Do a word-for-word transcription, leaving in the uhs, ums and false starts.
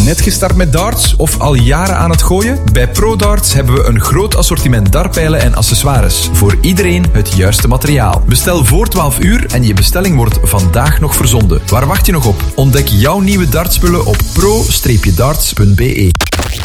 Net gestart met darts of al jaren aan het gooien? Bij ProDarts hebben we een groot assortiment dartpijlen en accessoires. Voor iedereen het juiste materiaal. Bestel voor twaalf uur en je bestelling wordt vandaag nog verzonden. Waar wacht je nog op? Ontdek jouw nieuwe dartspullen op pro dash darts punt be.